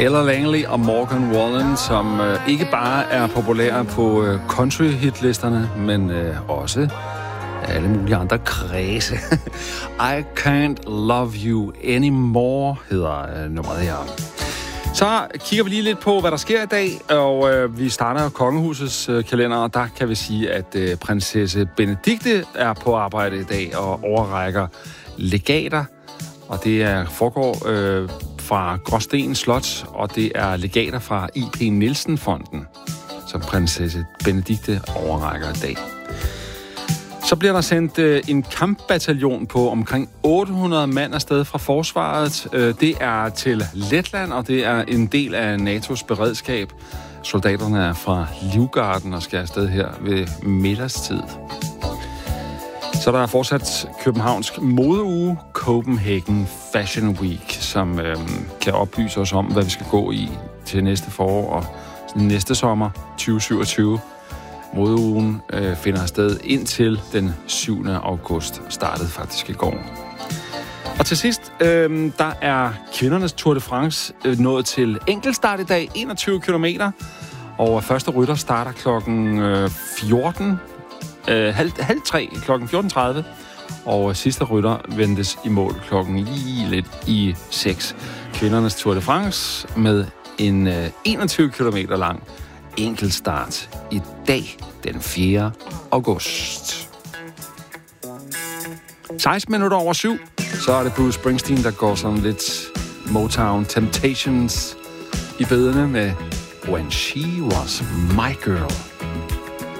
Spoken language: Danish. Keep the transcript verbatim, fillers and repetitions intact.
Ella Langley og Morgan Wallen, som øh, ikke bare er populære på øh, country-hitlisterne, men øh, også alle mulige andre kredse. I Can't Love You Anymore hedder øh, nummeret her. Så kigger vi lige lidt på, hvad der sker i dag, og øh, vi starter kongehusets øh, kalender, og der kan vi sige, at øh, prinsesse Benedikte er på arbejde i dag og overrækker legater, og det er foregår øh, fra Gråsten Slot, og det er legater fra I P Nielsen-fonden, som prinsesse Benedikte overrækker i dag. Så bliver der sendt øh, en kampbataljon på omkring otte hundrede mand afsted fra forsvaret. Øh, det er til Letland, og det er en del af NATO's beredskab. Soldaterne er fra Livgarden og skal afsted her ved middagstid. Så der er fortsat københavnsk modeuge, Copenhagen Fashion Week, som øh, kan oplyse os om, hvad vi skal gå i til næste forår og næste sommer, tyve syvogtyve. Modeugen øh, finder sted indtil den syvende august, startede faktisk i går. Og til sidst, øh, der er kvindernes Tour de France øh, nået til enkeltstart i dag, enogtyve kilometer, og første rytter starter klokken øh, fjorten, øh, halv, halv tre, klokken fjorten tredive, og sidste rytter ventes i mål klokken lige lidt i seks. Kvindernes Tour de France med en øh, enogtyve kilometer lang enkeltstart i dag, den fjerde august. seksten minutter over syv, så er det Bruce Springsteen, der går sådan lidt Motown Temptations i bedene med When She Was My Girl.